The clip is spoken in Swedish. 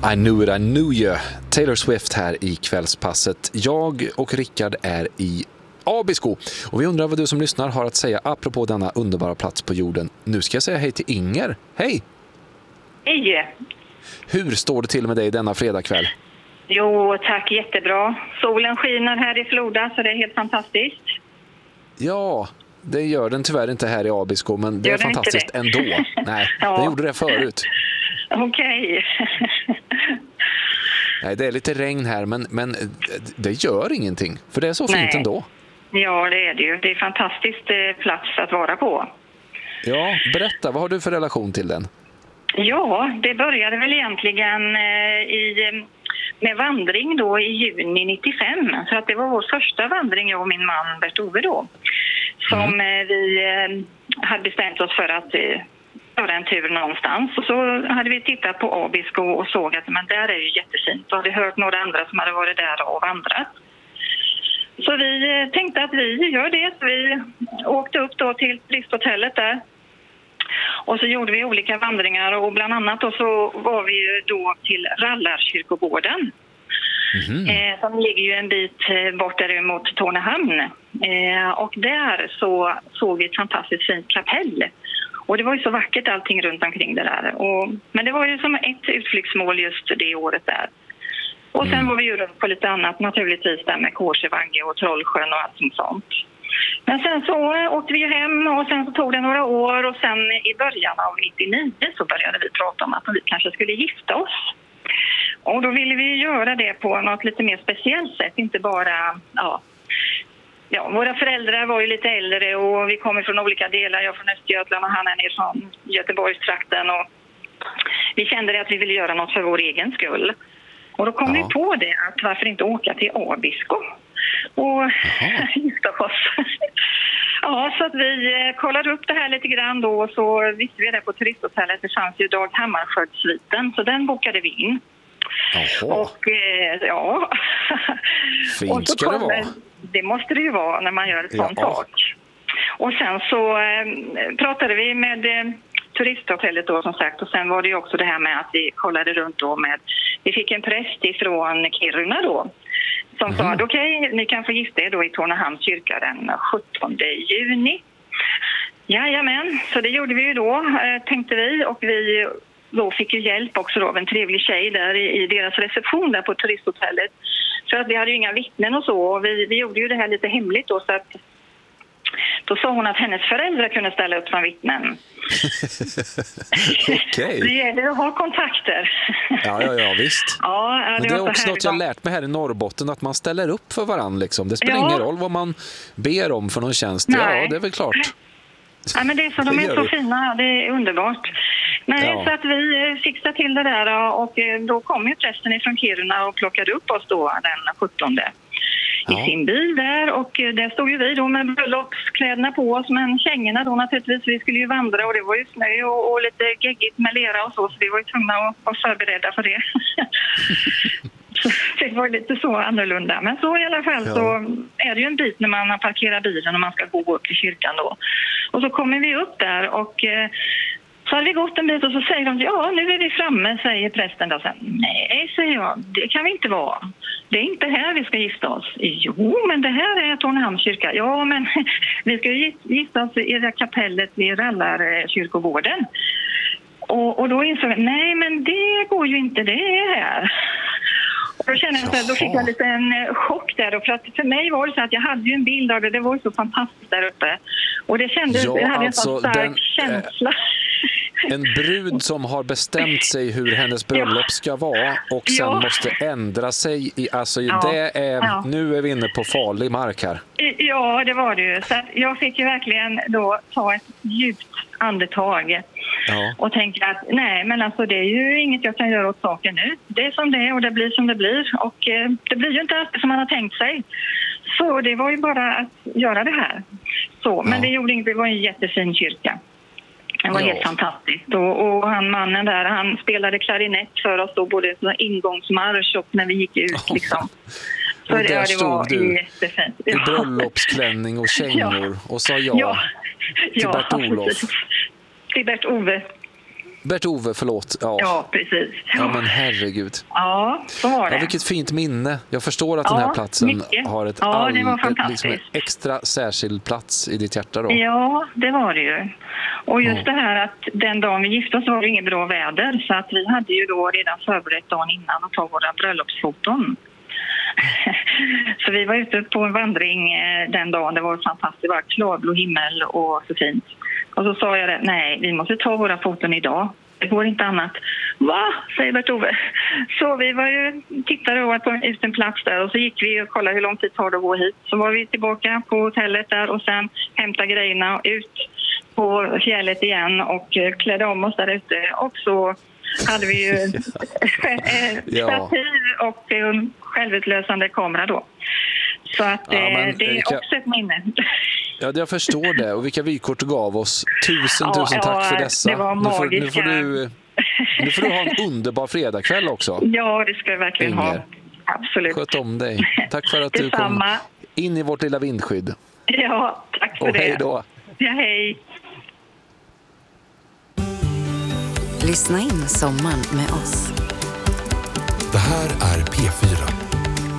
I knew you. Taylor Swift här i kvällspasset. Jag och Rickard är i Abisko och vi undrar vad du som lyssnar har att säga apropå denna underbara plats på jorden. Nu ska jag säga hej till Inger. Hej! Hej! Hur står det till med dig denna fredagkväll? Jo, tack, jättebra. Solen skiner här i Floda så det är helt fantastiskt. Ja, det gör den tyvärr inte här i Abisko, men det är fantastiskt ändå. Nej, ja. Den gjorde det förut. Okej. Nej, det är lite regn här, men det gör ingenting. För det är så fint ändå. Ja, det är det ju. Det är en fantastisk plats att vara på. Ja, berätta. Vad har du för relation till den? Ja, det började väl egentligen med vandring då i juni 95. Så att det var vår första vandring, jag och min man Bert-Ove då. Som vi hade bestämt oss för att göra en tur någonstans. Och så hade vi tittat på Abisko och såg att men där är ju jättefint. Och hade hört några andra som hade varit där och vandrat. Så vi tänkte att vi gör det. Så vi åkte upp då till turisthotellet där. Och så gjorde vi olika vandringar och bland annat då så var vi ju då till Rallarkyrkogården. Som ligger ju en bit bort där mot Tornehamn. Och där så såg vi ett fantastiskt fint kapell. Och det var ju så vackert allting runt omkring det där. Men det var ju som ett utflyktsmål just det året där. Och sen var vi ju runt på lite annat naturligtvis där med Kårsevange och Trollsjön och allt sånt. Men sen så åkte vi hem och sen så tog det några år och sen i början av 99 så började vi prata om att vi kanske skulle gifta oss. Och då ville vi göra det på något lite mer speciellt sätt, inte bara, våra föräldrar var ju lite äldre och vi kommer från olika delar, jag från Östergötland och han är från Göteborgstrakten och vi kände att vi ville göra något för vår egen skull. Och då kom vi på det att varför inte åka till Abisko och gifta oss. Ja, så att vi kollade upp det här lite grann då och så visste vi det på turisthotellet. Det fanns ju Dag Hammarskjöldsviten så den bokade vi in. Och ja. Fint ska det vara. Det måste det ju vara när man gör ett sånt sak. Och sen så pratade vi med turisthotellet då som sagt och sen var det ju också det här med att vi kollade runt då med, vi fick en präst ifrån Kiruna då som sa att okej, ni kan få gifta er då i Tornehamns kyrka den 17 juni. Jajamän, så det gjorde vi ju då tänkte vi och vi då fick ju hjälp också då av en trevlig tjej där i deras reception där på turisthotellet. För att vi hade ju inga vittnen och så och vi gjorde ju det här lite hemligt då så att då sa hon att hennes föräldrar kunde ställa upp som vittnen. Okej. Det gäller att ha kontakter. Ja, visst. Ja, men det är också något jag har lärt mig här i Norrbotten att man ställer upp för varandra liksom. Det spelar ingen roll vad man ber om för någon tjänst. Nej. Ja, det är väl klart. Ja, men det är så, de är så fina, det är underbart. Nej, så att vi fixade till det där och då kom ju prästen ifrån Kiruna och plockade upp oss då den 17 i sin bil där och där stod ju vi då med bröllopskläderna på oss men kängorna då naturligtvis, vi skulle ju vandra och det var ju snö och lite geggigt med lera och så vi var ju tvungna att vara förberedda för det. Det var lite så annorlunda. Men så i alla fall så är det ju en bit när man har parkerat bilen och man ska gå upp till kyrkan då. Och så kommer vi upp där och så hade vi gått en bit och så säger de nu är vi framme, säger prästen då. Sen, nej, säger jag, det kan vi inte vara. Det är inte här vi ska gifta oss. Jo, men det här är Tornehamns kyrka. Ja, men vi ska ju gifta oss i det kapellet vid Rallarkyrkogården. Och då insåg jag, nej men det går ju inte, det är här. Och då kände jag så då fick jag lite en chock där. Och för mig var det så att jag hade ju en bild av det, det var ju så fantastiskt där uppe. Och det kändes, jag hade alltså en sån stark känsla. En brud som har bestämt sig hur hennes bröllop ska vara och sen måste ändra sig. Nu är vi inne på farlig mark här. Ja, det var det ju. Så jag fick ju verkligen då ta ett djupt andetag och tänka att nej, men alltså det är ju inget jag kan göra åt saken nu. Det är som det är och det blir som det blir. Och det blir ju inte alltid som man har tänkt sig. Så det var ju bara att göra det här. Så, men det gjorde inget, det var en jättefin kyrka. Det var helt fantastiskt. Och han mannen där, han spelade klarinett för oss då, både så ingångsmarsch och när vi gick ut liksom. Så och där stod du jättefint. I bröllopsklänning och kängor och sa till Bert-Olof. Till Bert-Ove. Bert-Ove, förlåt. Ja, precis. Ja, men herregud. Ja, så var det. Ja, vilket fint minne. Jag förstår att den här platsen mycket. har det var fantastiskt. en extra särskild plats i ditt hjärta då. Ja, det var det ju. Och just det här att den dagen vi gifte oss var det inget bra väder. Så att vi hade ju då redan förberett dagen innan att ta våra bröllopsfoton. Så vi var ute på en vandring den dagen. Det var fantastiskt. Det var klarblå himmel och så fint. Och så sa jag det, nej, vi måste ta våra foton idag. Det går inte annat. Va? Säger Bert-Ove. Så vi var ju tittade på en plats där och så gick vi och kollade hur lång tid tar det att gå hit. Så var vi tillbaka på hotellet där och sen hämtade grejerna ut på fjället igen och klädde om oss där ute. Och så hade vi ju stativ och självutlösande kamera då. Så att det är också ett minne. Ja, jag förstår det. Och vilka vykort du gav oss. Tusen tack för dessa. Det var magiska. Nu får du ha en underbar fredagkväll också. Ja, det ska jag verkligen ha. Absolut. Sköt om dig. Tack för att du kom in i vårt lilla vindskydd. Ja, tack för och det. Och hej då. Ja, hej. Lyssna in sommaren med oss. Det här är P4.